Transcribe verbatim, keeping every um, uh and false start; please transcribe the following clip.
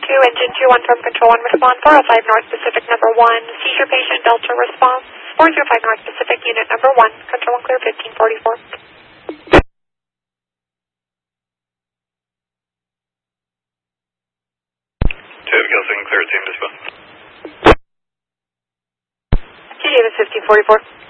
two, engine two one from control one, respond four oh five North Pacific number one, seizure patient Delta response, four oh five North Pacific unit number one, control one clear fifteen forty-four. two Gilson, clear team dispatch. G Davis fifteen forty-four.